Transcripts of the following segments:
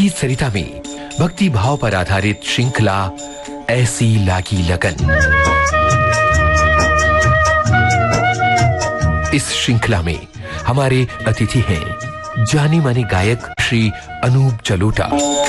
संगीत सरिता में भक्ति भाव पर आधारित श्रृंखला ऐसी लागी लगन। इस श्रृंखला में हमारे अतिथि हैं जाने माने गायक श्री अनूप जलोटा।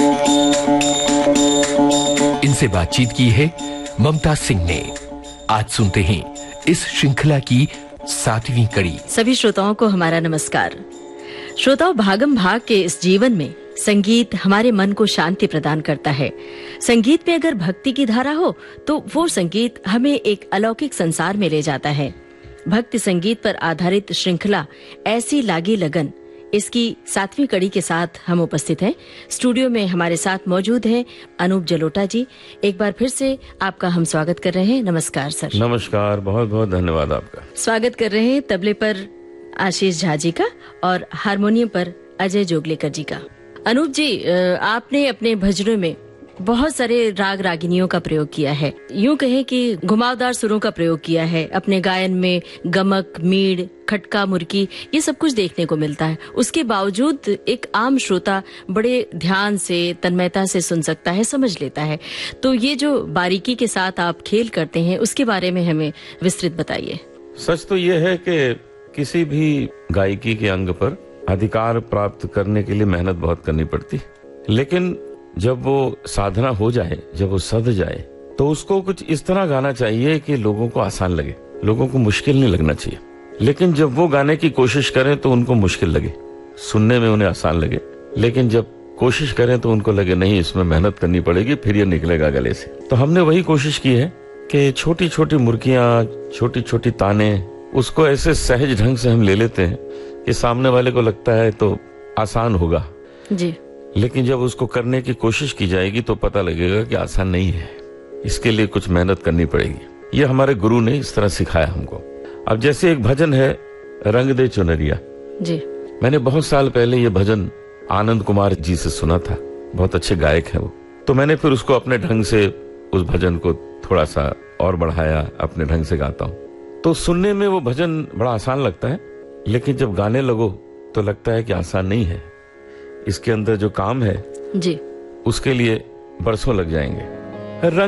इनसे बातचीत की है ममता सिंह ने। आज सुनते हैं इस श्रृंखला की 7वीं कड़ी। सभी श्रोताओं को हमारा नमस्कार। श्रोताओं, भागम भाग के इस जीवन में संगीत हमारे मन को शांति प्रदान करता है। संगीत में अगर भक्ति की धारा हो तो वो संगीत हमें एक अलौकिक संसार में ले जाता है। भक्ति संगीत पर आधारित श्रृंखला ऐसी लागी लगन, इसकी 7वीं कड़ी के साथ हम उपस्थित हैं। स्टूडियो में हमारे साथ मौजूद हैं अनूप जलोटा जी। एक बार फिर से आपका हम स्वागत कर रहे हैं। नमस्कार सर। नमस्कार, बहुत बहुत धन्यवाद आपका। स्वागत कर रहे हैं तबले पर आशीष झा जी का और हारमोनियम पर अजय जोगलेकर जी का। अनूप जी, आपने अपने भजनों में बहुत सारे राग रागिनियों का प्रयोग किया है। यूं कहें कि घुमावदार सुरों का प्रयोग किया है। अपने गायन में गमक, मीड़, खटका, मुर्की, ये सब कुछ देखने को मिलता है। उसके बावजूद एक आम श्रोता बड़े ध्यान से, तन्मयता से सुन सकता है, समझ लेता है। तो ये जो बारीकी के साथ आप खेल करते हैं, उसके बारे में हमें विस्तृत बताइए। सच तो ये है कि किसी भी गायकी के अंग पर अधिकार प्राप्त करने के लिए मेहनत बहुत करनी पड़ती, लेकिन जब वो साधना हो जाए, जब वो सध जाए, तो उसको कुछ इस तरह गाना चाहिए कि लोगों को आसान लगे, लोगों को मुश्किल नहीं लगना चाहिए। लेकिन जब वो गाने की कोशिश करें तो उनको मुश्किल लगे, सुनने में उन्हें आसान लगे, लेकिन जब कोशिश करें तो उनको लगे नहीं, इसमें मेहनत करनी पड़ेगी, फिर ये निकलेगा गले से। तो हमने वही कोशिश की है कि छोटी छोटी मुर्कियां, छोटी छोटी ताने, उसको ऐसे सहज ढंग से हम ले लेते हैं कि सामने वाले को लगता है तो आसान होगा जी, लेकिन जब उसको करने की कोशिश की जाएगी तो पता लगेगा कि आसान नहीं है। इसके लिए कुछ मेहनत करनी पड़ेगी। ये हमारे गुरु ने इस तरह सिखाया हमको। अब जैसे एक भजन है रंग दे चुनरिया जी, मैंने बहुत साल पहले ये भजन आनंद कुमार जी से सुना था। बहुत अच्छे गायक है वो। तो मैंने फिर उसको अपने ढंग से उस भजन को थोड़ा सा और बढ़ाया, अपने ढंग से गाता हूँ। तो सुनने में वो भजन बड़ा आसान लगता है, लेकिन जब गाने लगो तो लगता है कि आसान नहीं है। इसके अंदर जो काम है जी, उसके लिए बरसों लग जाएंगे।